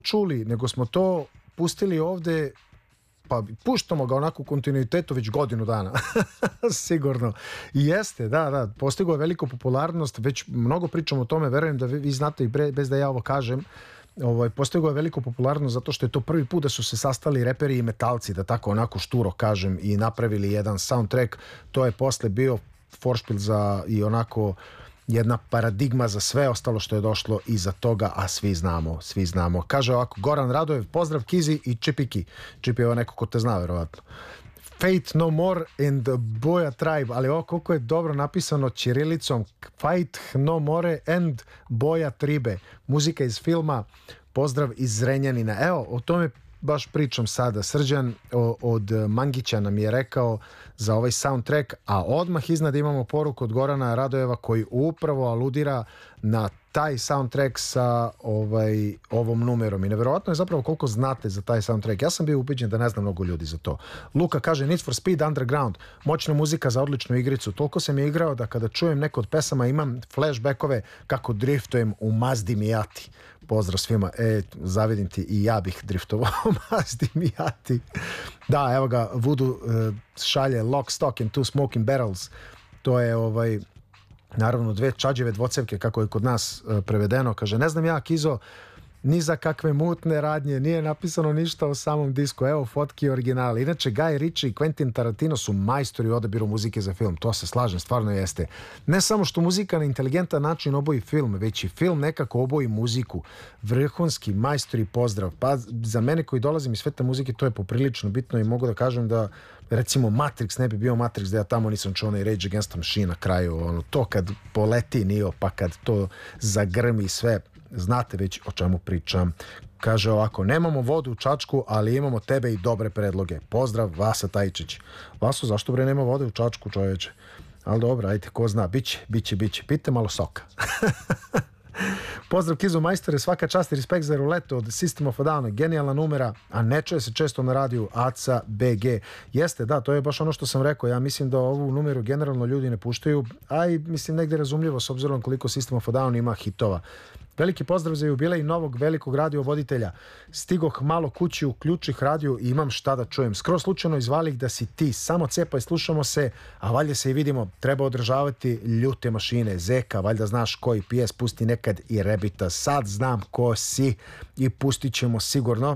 čuli, nego smo to pustili ovde, pa puštamo ga onako u kontinuitetu već godinu dana. Sigurno. I jeste, da, postigao je veliku popularnost, već mnogo pričamo o tome, verujem da vi znate i bez da ja ovo kažem, postigao je veliku popularnost zato što je to prvi put da su se sastali reperi i metalci, da tako onako šturo kažem, i napravili jedan soundtrack. To je posle bio foršpil za i onako jedna paradigma za sve ostalo što je došlo iza toga, a svi znamo. Kaže ovako, Goran Radojev, pozdrav Kizi i Čipiki. Čipi je ovo neko ko te zna, verovatno. Fate No More and Boja Tribe, ali ovo koliko je dobro napisano ćirilicom. Fate No More and Boja Tribe. Muzika iz filma, pozdrav iz Zrenjanina. Evo, o tome baš pričam sada. Srđan od Mangića nam je rekao za ovaj soundtrack, a odmah iznad imamo poruku od Gorana Radojeva koji upravo aludira na taj soundtrack sa ovom numerom. I neverovatno je zapravo koliko znate za taj soundtrack. Ja sam bio ubeđen da ne znam mnogo ljudi za to. Luka kaže Need for Speed Underground, moćna muzika za odličnu igricu. Toliko sam je igrao da kada čujem neko od pesama imam flashbackove kako driftujem u Mazdi Miati. Pozdrav svima. Zavidim ti, i ja bih driftovao u Mazdi Miati. Da, evo ga, Voodoo šalje Lock, Stock and Two Smoking Barrels. To je naravno dve čađeve dvocevke, kako je kod nas prevedeno. Kaže, ne znam ja, Kizo, ni za kakve mutne radnje, nije napisano ništa o samom disku. Evo fotki i originali. Inače, Guy Ritchie i Quentin Tarantino su majstori u odabiru muzike za film. To se slažem, stvarno jeste. Ne samo što muzika na inteligentan način oboji film, već i film nekako oboji muziku. Vrhunski majstori, pozdrav. Pa za mene koji dolazim iz sveta muzike to je poprilično bitno i mogu da kažem da recimo Matrix ne bi bio Matrix da ja tamo nisam čuo onaj Rage Against the Machine na kraju. To kad poleti Nio, pa kad to zagrmi sve, znate već o čemu pričam. Kaže ovako, nemamo vodu u Čačku, ali imamo tebe i dobre predloge. Pozdrav, Vasa Tajčić. Vaso, zašto bre nema vode u Čačku, čoveče? Ali dobro, ajde, ko zna, biće. Pite malo soka. Pozdrav Kizo majstore, svaka čast i respekt za ruletu od System of a Down, genijalna numera, a ne čuje se često na radiju ACA BG. Jeste, da, to je baš ono što sam rekao, ja mislim da ovu numeru generalno ljudi ne puštaju, a i mislim negde razumljivo s obzirom koliko System of a Down ima hitova. Veliki pozdrav za jubilej novog velikog radiovoditelja. Stigoh malo kući, uključih radio i imam šta da čujem. Skroz slučajno izvalih da si ti. Samo cepaj, slušamo se, a valjda se i vidimo. Treba održavati ljute mašine. Zeka, valjda znaš koji PS, pusti nekad i Rebita. Sad znam ko si i pustit ćemo sigurno.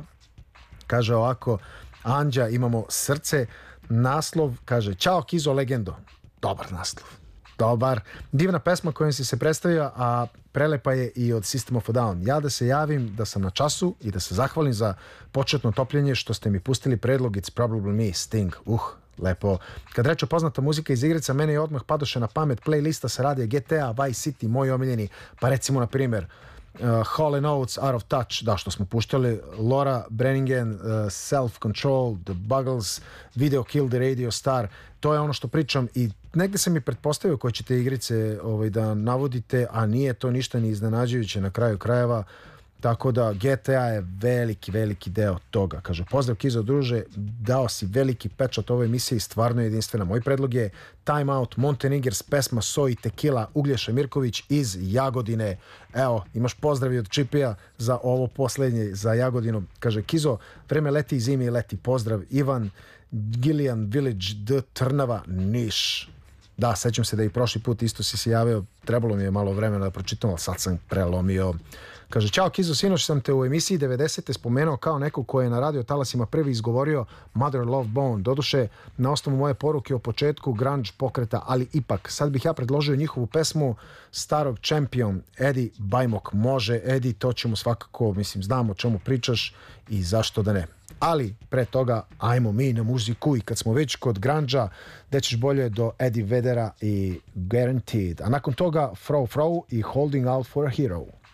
Kaže ovako, Anđa, imamo srce. Naslov, kaže, Ćao Kizo legendo. Dobar naslov. Dobar. Divna pesma kojom si se predstavio, a prelepa je i od System of a Down. Ja da se javim da sam na času i da se zahvalim za početno topljenje što ste mi pustili predlog It's Probably Me, Sting. Lepo. Kad reče poznata muzika iz igrica, mene je odmah padoše na pamet playlista sa radija GTA, Vice City, moji omiljeni. Pa recimo, na primjer, Hall & Oates, Out of Touch, da, što smo puštali, Laura Brenningen, Self Control, The Buggles, Video Kill the Radio Star. To je ono što pričam i negde sam i pretpostavio koje ćete igrice da navodite, a nije to ništa ni iznenađujuće na kraju krajeva. Tako da GTA je veliki deo toga. Kaže, pozdrav Kizo druže, dao si veliki pečat ovoj emisiji, stvarno jedinstvena. Moj predlog je Time Out, Montenegers, pesma So i Tequila, Uglješa Mirković iz Jagodine. Evo, imaš pozdravi od Čipija za ovo poslednje, za Jagodinu. Kaže, Kizo, vreme leti, zimi leti. Pozdrav, Ivan, Gillian Village, D. Trnava, Niš. Da, sećam se da i prošli put isto si se javio, trebalo mi je malo vremena da pročitam, ali sad sam prelomio. Kaže, Ćao Kizo, sinoć sam te u emisiji 90. spomenuo kao neko ko je na radio talasima prvi izgovorio Mother Love Bone. Doduše, na osnovu moje poruke o početku grunge pokreta, ali ipak, sad bih ja predložio njihovu pesmu starog Champion, Eddie Bajmok. Može, Eddie, to ćemo svakako, mislim, znam o čemu pričaš i zašto da ne. Ali, pre toga, ajmo mi na muziku i kad smo već kod grunge-a, gde ćeš bolje do Eddie Vedera i Guaranteed. A nakon toga, Fro Fro i Holding Out for a Hero.